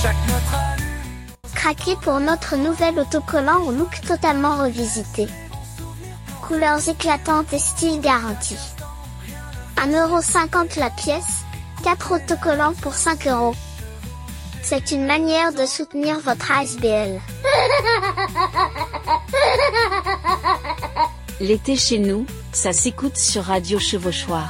Craquez pour notre nouvel autocollant au look totalement revisité. Couleurs éclatantes et style garanti. 1,50€ la pièce, 4 autocollants pour 5€. C'est une manière de soutenir votre ASBL. L'été chez nous, ça s'écoute sur Radio Chevauchoir.